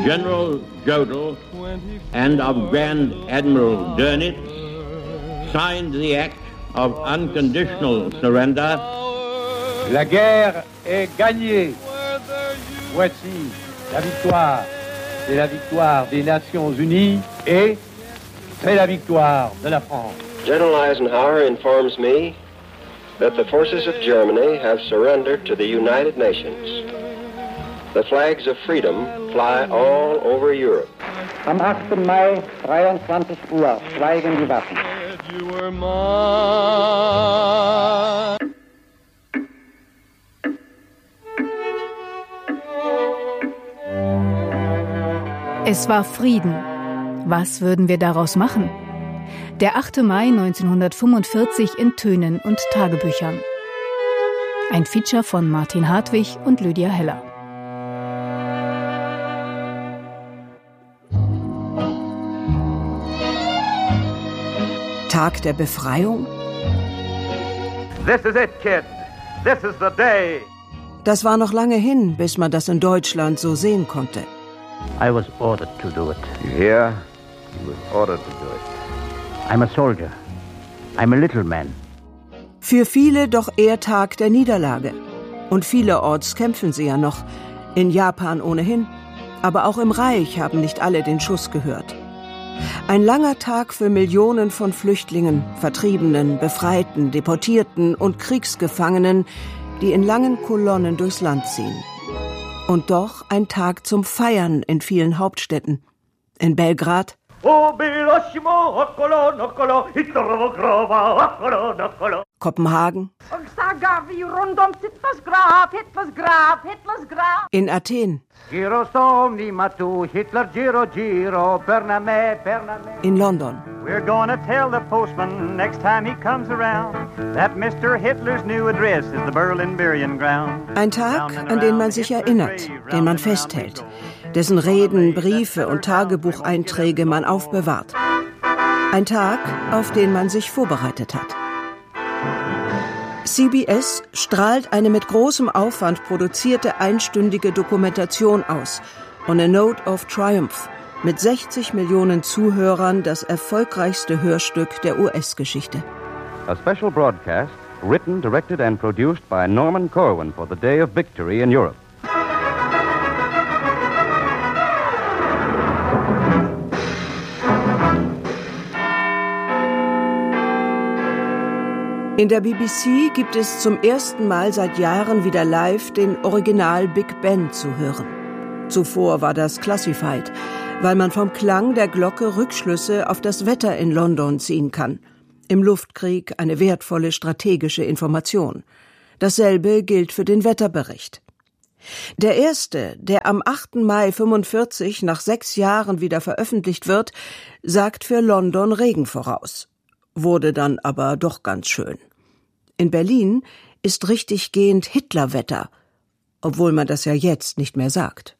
General Jodl and of Grand Admiral Dönitz signed the act of unconditional surrender. La guerre est gagnée. Voici la victoire. C'est la victoire des Nations Unies et c'est la victoire de la France. General Eisenhower informs me that the forces of Germany have surrendered to the United Nations. The flags of freedom fly all over Europe. Am 8. Mai, 23 Uhr, schweigen die Waffen. Es war Frieden. Was würden wir daraus machen? Der 8. Mai 1945 in Tönen und Tagebüchern. Ein Feature von Martin Hartwig und Lydia Heller. Tag der Befreiung? This is it, kid. This is the day. Das war noch lange hin, bis man das in Deutschland so sehen konnte. I was ordered to do it. You hear? He was ordered to do it. I'm a soldier. I'm a little man. Für viele doch eher Tag der Niederlage. Und vielerorts kämpfen sie ja noch. In Japan ohnehin. Aber auch im Reich haben nicht alle den Schuss gehört. Ein langer Tag für Millionen von Flüchtlingen, Vertriebenen, Befreiten, Deportierten und Kriegsgefangenen, die in langen Kolonnen durchs Land ziehen. Und doch ein Tag zum Feiern in vielen Hauptstädten. In Belgrad, Kopenhagen, in Athen, in London. We're gonna tell the postman next time he comes around that Mr. Hitler's new address is the Berlin Burying Ground. Ein Tag, an den man sich erinnert, den man festhält, dessen Reden, Briefe und Tagebucheinträge man aufbewahrt. Ein Tag, auf den man sich vorbereitet hat. CBS strahlt eine mit großem Aufwand produzierte einstündige Dokumentation aus, On a Note of Triumph, mit 60 Millionen Zuhörern das erfolgreichste Hörstück der US-Geschichte. A special broadcast written, directed and produced by Norman Corwin for the Day of Victory in Europe. In der BBC gibt es zum ersten Mal seit Jahren wieder live den Original Big Ben zu hören. Zuvor war das Classified, weil man vom Klang der Glocke Rückschlüsse auf das Wetter in London ziehen kann. Im Luftkrieg eine wertvolle strategische Information. Dasselbe gilt für den Wetterbericht. Der erste, der am 8. Mai 1945 nach 6 Jahren wieder veröffentlicht wird, sagt für London Regen voraus. Wurde dann aber doch ganz schön. In Berlin ist richtiggehend Hitlerwetter, obwohl man das ja jetzt nicht mehr sagt.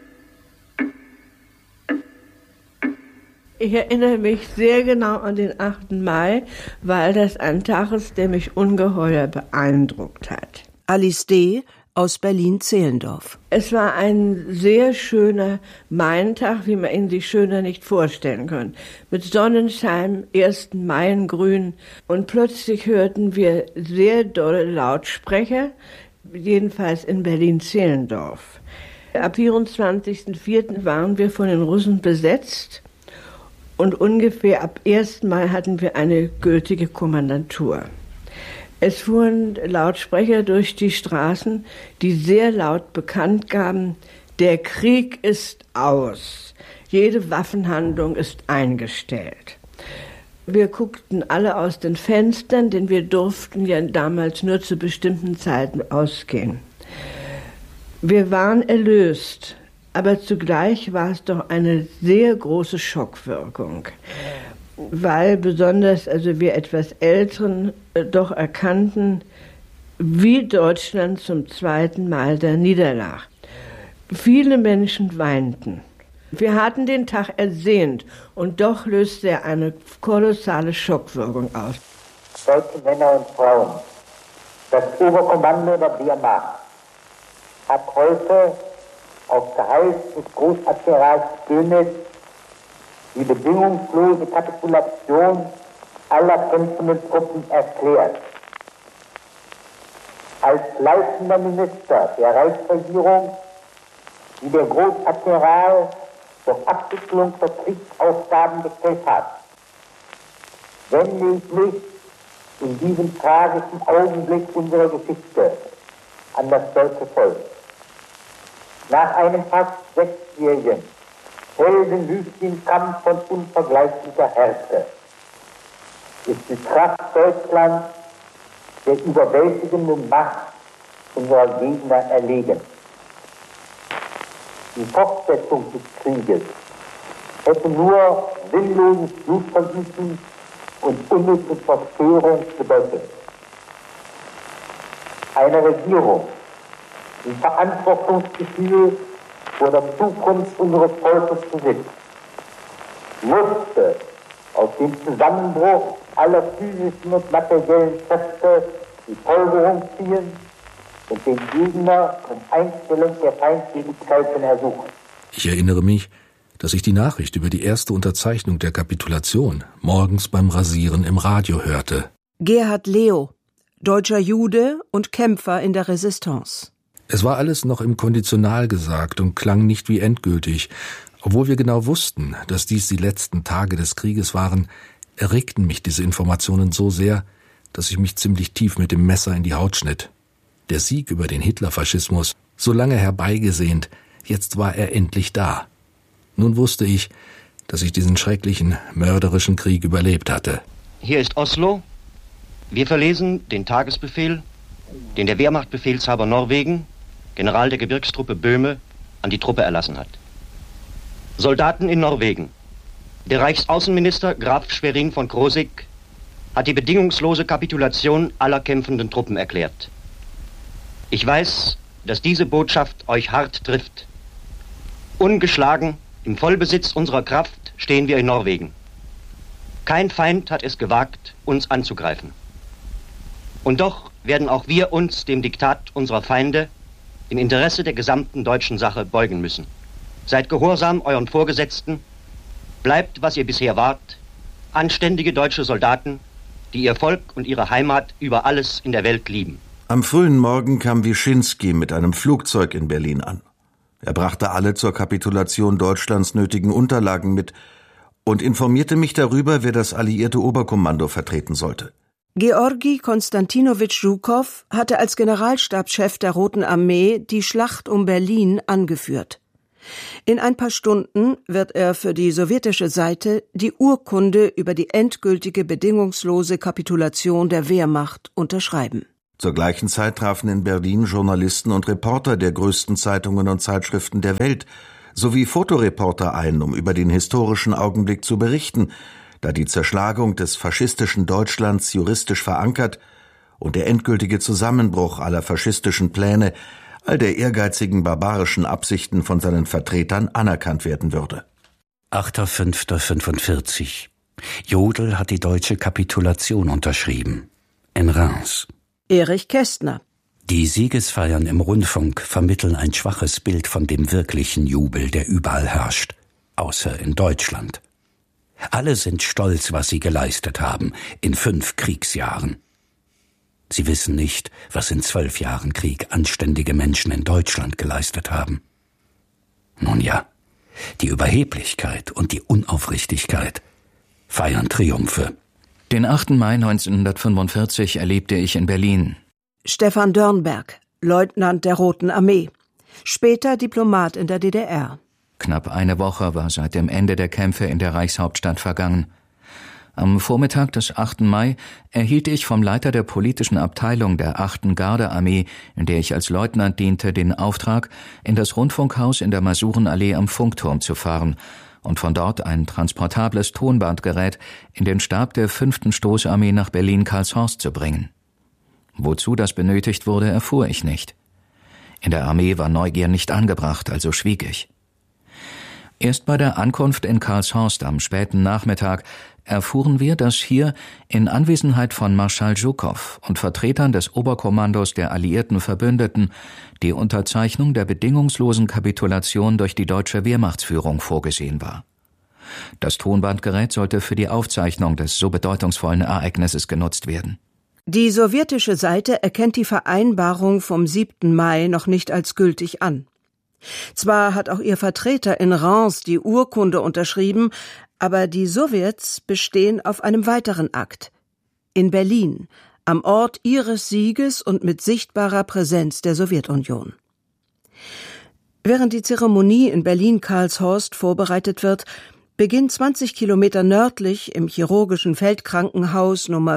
Ich erinnere mich sehr genau an den 8. Mai, weil das ein Tag ist, der mich ungeheuer beeindruckt hat. Alice D. aus Berlin-Zehlendorf. Es war ein sehr schöner Maientag, wie man ihn sich schöner nicht vorstellen kann. Mit Sonnenschein, 1. Maiengrün. Und plötzlich hörten wir sehr dolle Lautsprecher, jedenfalls in Berlin-Zehlendorf. Am 24.04. waren wir von den Russen besetzt. Und ungefähr ab 1. Mai hatten wir eine gültige Kommandantur. Es fuhren Lautsprecher durch die Straßen, die sehr laut bekannt gaben, der Krieg ist aus, jede Waffenhandlung ist eingestellt. Wir guckten alle aus den Fenstern, denn wir durften ja damals nur zu bestimmten Zeiten ausgehen. Wir waren erlöst, aber zugleich war es doch eine sehr große Schockwirkung. Weil besonders wir etwas Älteren doch erkannten, wie Deutschland zum 2. Mal da niederlag. Viele Menschen weinten. Wir hatten den Tag ersehnt und doch löste er eine kolossale Schockwirkung aus. Deutsche Männer und Frauen, das Oberkommando der Wehrmacht hat heute auf Geheiß des Großadmirals Dönitz die bedingungslose Kapitulation aller kämpfenden Truppen erklärt. Als leitender Minister der Reichsregierung, die der Großadmiral zur Abwicklung der Kriegsaufgaben gestellt hat, wende ich mich in diesem tragischen Augenblick unserer Geschichte an das deutsche Volk. Nach einem fast 6-jährigen, heldenmütigen Kampf von unvergleichlicher Härte ist die Kraft Deutschlands der überwältigenden Macht unserer Gegner erlegen. Die Fortsetzung des Krieges hätte nur sinnloses Blutvergießen und unnütze Zerstörung bedeutet. Eine Regierung, die Verantwortungsgefühl vor der Zukunft unseres Volkes besitzt, musste aus dem Zusammenbruch aller physischen und materiellen Kräfte die Folgerung ziehen und den Gegner um Einstellung der Feindseligkeiten ersuchen. Ich erinnere mich, dass ich die Nachricht über die erste Unterzeichnung der Kapitulation morgens beim Rasieren im Radio hörte. Gerhard Leo, deutscher Jude und Kämpfer in der Resistance. Es war alles noch im Konditional gesagt und klang nicht wie endgültig. Obwohl wir genau wussten, dass dies die letzten Tage des Krieges waren, erregten mich diese Informationen so sehr, dass ich mich ziemlich tief mit dem Messer in die Haut schnitt. Der Sieg über den Hitlerfaschismus, so lange herbeigesehnt, jetzt war er endlich da. Nun wusste ich, dass ich diesen schrecklichen, mörderischen Krieg überlebt hatte. Hier ist Oslo. Wir verlesen den Tagesbefehl, den der Wehrmachtbefehlshaber Norwegen, General der Gebirgstruppe Böhme, an die Truppe erlassen hat. Soldaten in Norwegen. Der Reichsaußenminister Graf Schwerin von Krosigk hat die bedingungslose Kapitulation aller kämpfenden Truppen erklärt. Ich weiß, dass diese Botschaft euch hart trifft. Ungeschlagen, im Vollbesitz unserer Kraft stehen wir in Norwegen. Kein Feind hat es gewagt, uns anzugreifen. Und doch werden auch wir uns dem Diktat unserer Feinde im Interesse der gesamten deutschen Sache beugen müssen. Seid gehorsam euren Vorgesetzten, bleibt, was ihr bisher wart, anständige deutsche Soldaten, die ihr Volk und ihre Heimat über alles in der Welt lieben. Am frühen Morgen kam Wyszynski mit einem Flugzeug in Berlin an. Er brachte alle zur Kapitulation Deutschlands nötigen Unterlagen mit und informierte mich darüber, wer das alliierte Oberkommando vertreten sollte. Georgi Konstantinowitsch Zhukow hatte als Generalstabschef der Roten Armee die Schlacht um Berlin angeführt. In ein paar Stunden wird er für die sowjetische Seite die Urkunde über die endgültige bedingungslose Kapitulation der Wehrmacht unterschreiben. Zur gleichen Zeit trafen in Berlin Journalisten und Reporter der größten Zeitungen und Zeitschriften der Welt sowie Fotoreporter ein, um über den historischen Augenblick zu berichten, da die Zerschlagung des faschistischen Deutschlands juristisch verankert und der endgültige Zusammenbruch aller faschistischen Pläne, all der ehrgeizigen barbarischen Absichten von seinen Vertretern anerkannt werden würde. 8.5.45. Jodl hat die deutsche Kapitulation unterschrieben. In Reims. Erich Kästner. Die Siegesfeiern im Rundfunk vermitteln ein schwaches Bild von dem wirklichen Jubel, der überall herrscht, außer in Deutschland. Alle sind stolz, was sie geleistet haben, in 5 Kriegsjahren. Sie wissen nicht, was in 12 Jahren Krieg anständige Menschen in Deutschland geleistet haben. Nun ja, die Überheblichkeit und die Unaufrichtigkeit feiern Triumphe. Den 8. Mai 1945 erlebte ich in Berlin. Stefan Dörnberg, Leutnant der Roten Armee, später Diplomat in der DDR. Knapp eine Woche war seit dem Ende der Kämpfe in der Reichshauptstadt vergangen. Am Vormittag des 8. Mai erhielt ich vom Leiter der politischen Abteilung der 8. Gardearmee, in der ich als Leutnant diente, den Auftrag, in das Rundfunkhaus in der Masurenallee am Funkturm zu fahren und von dort ein transportables Tonbandgerät in den Stab der 5. Stoßarmee nach Berlin-Karlshorst zu bringen. Wozu das benötigt wurde, erfuhr ich nicht. In der Armee war Neugier nicht angebracht, also schwieg ich. Erst bei der Ankunft in Karlshorst am späten Nachmittag erfuhren wir, dass hier in Anwesenheit von Marschall Zhukov und Vertretern des Oberkommandos der alliierten Verbündeten die Unterzeichnung der bedingungslosen Kapitulation durch die deutsche Wehrmachtsführung vorgesehen war. Das Tonbandgerät sollte für die Aufzeichnung des so bedeutungsvollen Ereignisses genutzt werden. Die sowjetische Seite erkennt die Vereinbarung vom 7. Mai noch nicht als gültig an. Zwar hat auch ihr Vertreter in Reims die Urkunde unterschrieben, aber die Sowjets bestehen auf einem weiteren Akt. In Berlin, am Ort ihres Sieges und mit sichtbarer Präsenz der Sowjetunion. Während die Zeremonie in Berlin-Karlshorst vorbereitet wird, beginnt 20 Kilometer nördlich im chirurgischen Feldkrankenhaus Nummer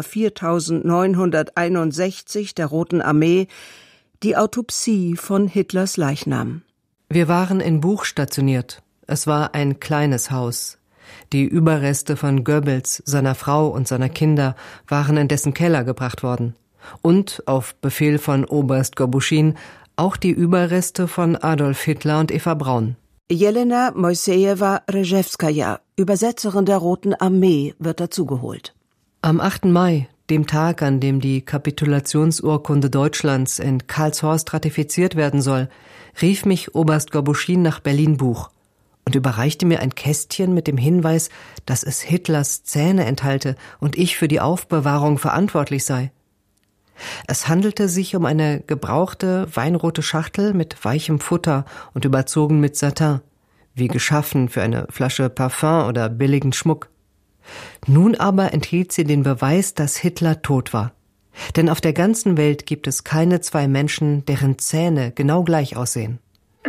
4961 der Roten Armee die Autopsie von Hitlers Leichnam. Wir waren in Buch stationiert. Es war ein kleines Haus. Die Überreste von Goebbels, seiner Frau und seiner Kinder waren in dessen Keller gebracht worden. Und, auf Befehl von Oberst Gorbuschin, auch die Überreste von Adolf Hitler und Eva Braun. Jelena Moisejewa-Rejewskaja, Übersetzerin der Roten Armee, wird dazugeholt. Am 8. Mai, dem Tag, an dem die Kapitulationsurkunde Deutschlands in Karlshorst ratifiziert werden soll, rief mich Oberst Gorbuschin nach Berlin-Buch und überreichte mir ein Kästchen mit dem Hinweis, dass es Hitlers Zähne enthalte und ich für die Aufbewahrung verantwortlich sei. Es handelte sich um eine gebrauchte, weinrote Schachtel mit weichem Futter und überzogen mit Satin, wie geschaffen für eine Flasche Parfum oder billigen Schmuck. Nun aber enthielt sie den Beweis, dass Hitler tot war. Denn auf der ganzen Welt gibt es keine zwei Menschen, deren Zähne genau gleich aussehen.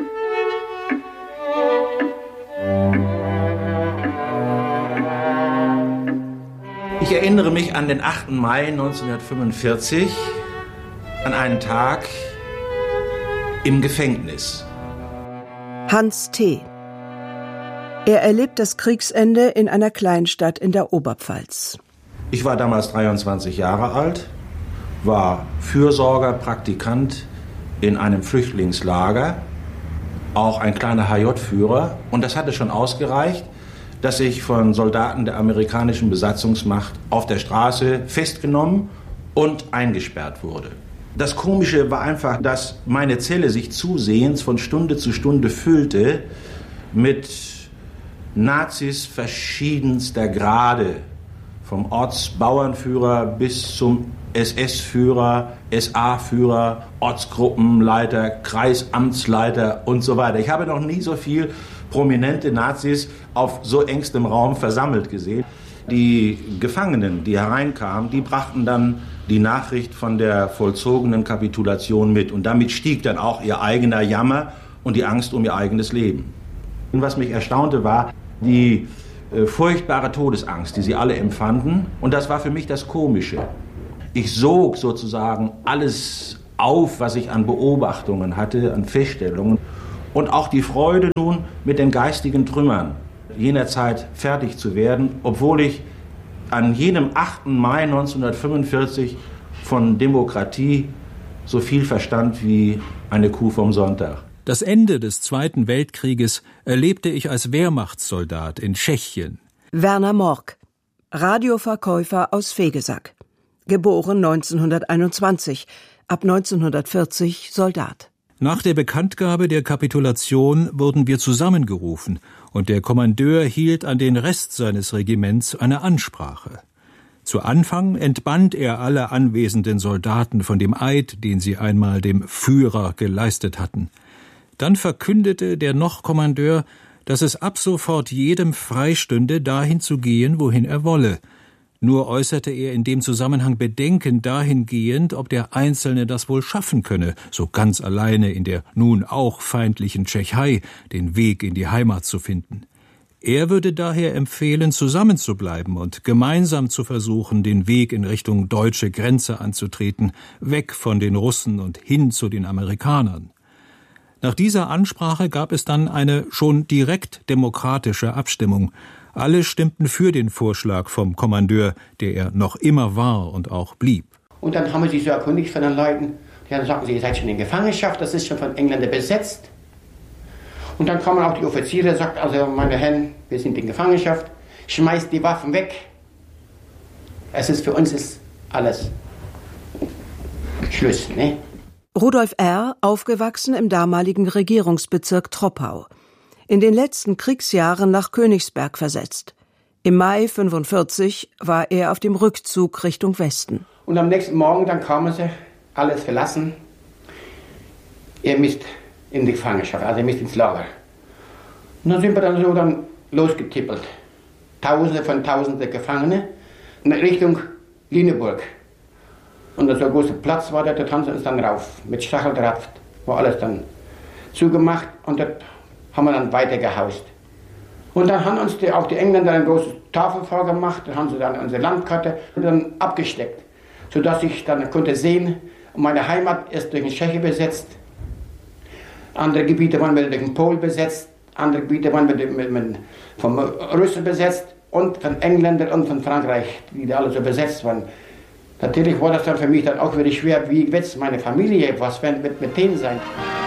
Ich erinnere mich an den 8. Mai 1945, an einen Tag im Gefängnis. Hans T. Er erlebt das Kriegsende in einer Kleinstadt in der Oberpfalz. Ich war damals 23 Jahre alt, war Fürsorger, Praktikant in einem Flüchtlingslager, auch ein kleiner HJ-Führer. Und das hatte schon ausgereicht, dass ich von Soldaten der amerikanischen Besatzungsmacht auf der Straße festgenommen und eingesperrt wurde. Das Komische war einfach, dass meine Zelle sich zusehends von Stunde zu Stunde füllte mit Nazis verschiedenster Grade, vom Ortsbauernführer bis zum SS-Führer, SA-Führer, Ortsgruppenleiter, Kreisamtsleiter und so weiter. Ich habe noch nie so viel prominente Nazis auf so engstem Raum versammelt gesehen. Die Gefangenen, die hereinkamen, die brachten dann die Nachricht von der vollzogenen Kapitulation mit. Und damit stieg dann auch ihr eigener Jammer und die Angst um ihr eigenes Leben. Und was mich erstaunte, war die furchtbare Todesangst, die sie alle empfanden. Und das war für mich das Komische. Ich sog sozusagen alles auf, was ich an Beobachtungen hatte, an Feststellungen. Und auch die Freude nun, mit den geistigen Trümmern jener Zeit fertig zu werden, obwohl ich an jenem 8. Mai 1945 von Demokratie so viel verstand wie eine Kuh vom Sonntag. Das Ende des Zweiten Weltkrieges erlebte ich als Wehrmachtssoldat in Tschechien. Werner Morck, Radioverkäufer aus Vegesack, geboren 1921, ab 1940 Soldat. Nach der Bekanntgabe der Kapitulation wurden wir zusammengerufen und der Kommandeur hielt an den Rest seines Regiments eine Ansprache. Zu Anfang entband er alle anwesenden Soldaten von dem Eid, den sie einmal dem Führer geleistet hatten. Dann verkündete der Noch-Kommandeur, dass es ab sofort jedem freistünde, dahin zu gehen, wohin er wolle. Nur äußerte er in dem Zusammenhang Bedenken dahingehend, ob der Einzelne das wohl schaffen könne, so ganz alleine in der nun auch feindlichen Tschechei den Weg in die Heimat zu finden. Er würde daher empfehlen, zusammenzubleiben und gemeinsam zu versuchen, den Weg in Richtung deutsche Grenze anzutreten, weg von den Russen und hin zu den Amerikanern. Nach dieser Ansprache gab es dann eine schon direkt demokratische Abstimmung. Alle stimmten für den Vorschlag vom Kommandeur, der er noch immer war und auch blieb. Und dann haben wir sich so erkundigt von den Leuten, die dann sagten, ihr seid schon in Gefangenschaft, das ist schon von Engländern besetzt. Und dann kamen auch die Offiziere, sagt also, meine Herren, wir sind in Gefangenschaft, schmeißt die Waffen weg. Für uns ist alles Schluss, ne? Rudolf R., aufgewachsen im damaligen Regierungsbezirk Troppau. In den letzten Kriegsjahren nach Königsberg versetzt. Im Mai 1945 war er auf dem Rückzug Richtung Westen. Und am nächsten Morgen dann kamen sie, alles verlassen. Ihr müsst in die Gefangenschaft, also ihr müsst ins Lager. Und dann sind wir dann losgetippelt. Tausende Gefangene in Richtung Lüneburg. Und so ein großer Platz war da haben sie uns dann rauf. Mit Stacheldraht war alles dann zugemacht und dort haben wir dann weitergehaust. Und dann haben uns auch die Engländer eine große Tafel vorgemacht, dann haben sie dann unsere Landkarte dann abgesteckt, sodass ich dann konnte sehen, meine Heimat ist durch den Tscheche besetzt, andere Gebiete waren durch den Polen besetzt, andere Gebiete waren vom Russen besetzt und von Engländern und von Frankreich, die alle so besetzt waren. Natürlich war das dann für mich dann auch wieder schwer, wie wird meine Familie, was wird mit denen sein?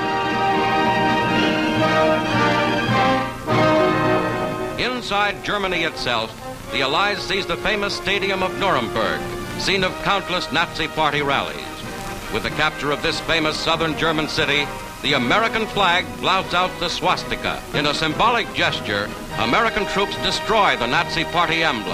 Inside Germany itself, the Allies seized the famous stadium of Nuremberg, scene of countless Nazi party rallies. With the capture of this famous southern German city, the American flag flouts out the swastika. In a symbolic gesture, American troops destroy the Nazi party emblem.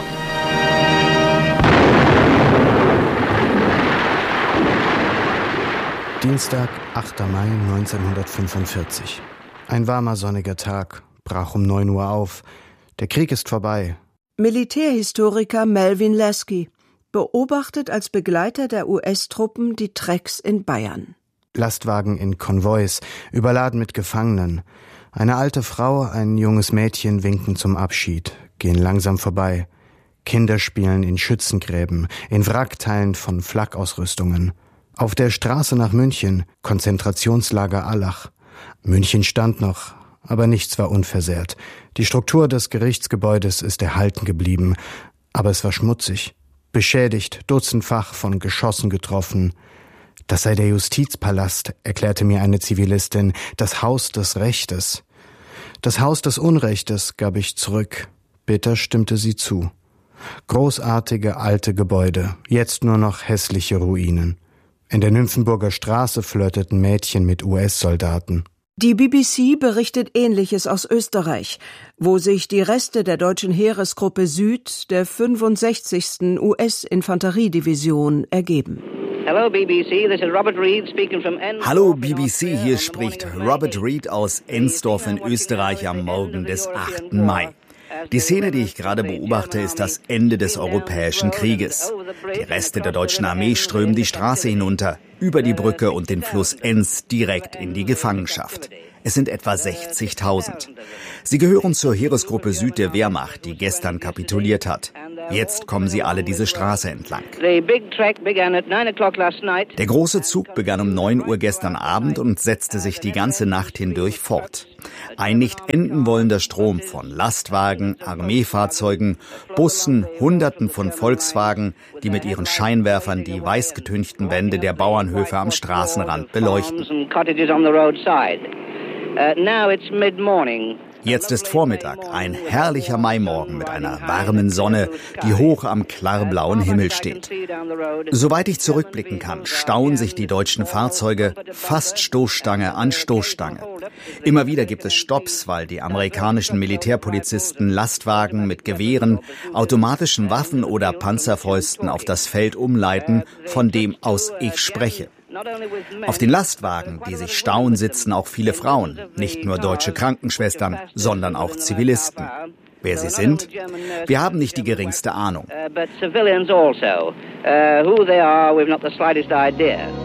Dienstag, 8. Mai 1945. Ein warmer, sonniger Tag, brach um 9 Uhr auf. Der Krieg ist vorbei. Militärhistoriker Melvin Lasky beobachtet als Begleiter der US-Truppen die Trecks in Bayern. Lastwagen in Konvois, überladen mit Gefangenen. Eine alte Frau, ein junges Mädchen winken zum Abschied, gehen langsam vorbei. Kinder spielen in Schützengräben, in Wrackteilen von Flak-Ausrüstungen. Auf der Straße nach München, Konzentrationslager Allach. München stand noch, aber nichts war unversehrt. Die Struktur des Gerichtsgebäudes ist erhalten geblieben, aber es war schmutzig, beschädigt, dutzendfach von Geschossen getroffen. Das sei der Justizpalast, erklärte mir eine Zivilistin, das Haus des Rechtes. Das Haus des Unrechtes gab ich zurück. Bitter stimmte sie zu. Großartige alte Gebäude, jetzt nur noch hässliche Ruinen. In der Nymphenburger Straße flirteten Mädchen mit US-Soldaten. Die BBC berichtet Ähnliches aus Österreich, wo sich die Reste der deutschen Heeresgruppe Süd der 65. US-Infanteriedivision ergeben. Hallo BBC, this is Robert Reed speaking from Hallo BBC, hier spricht Robert Reed aus Ensdorf in Österreich am Morgen des 8. Mai. Die Szene, die ich gerade beobachte, ist das Ende des Europäischen Krieges. Die Reste der deutschen Armee strömen die Straße hinunter, über die Brücke und den Fluss Enns direkt in die Gefangenschaft. Es sind etwa 60.000. Sie gehören zur Heeresgruppe Süd der Wehrmacht, die gestern kapituliert hat. Jetzt kommen sie alle diese Straße entlang. Der große Zug begann um 9 Uhr gestern Abend und setzte sich die ganze Nacht hindurch fort. Ein nicht enden wollender Strom von Lastwagen, Armeefahrzeugen, Bussen, Hunderten von Volkswagen, die mit ihren Scheinwerfern die weißgetünchten Wände der Bauernhöfe am Straßenrand beleuchten. Jetzt ist Vormittag, ein herrlicher Maimorgen mit einer warmen Sonne, die hoch am klarblauen Himmel steht. Soweit ich zurückblicken kann, stauen sich die deutschen Fahrzeuge fast Stoßstange an Stoßstange. Immer wieder gibt es Stopps, weil die amerikanischen Militärpolizisten Lastwagen mit Gewehren, automatischen Waffen oder Panzerfäusten auf das Feld umleiten, von dem aus ich spreche. Auf den Lastwagen, die sich stauen, sitzen auch viele Frauen, nicht nur deutsche Krankenschwestern, sondern auch Zivilisten. Wer sie sind? Wir haben nicht die geringste Ahnung.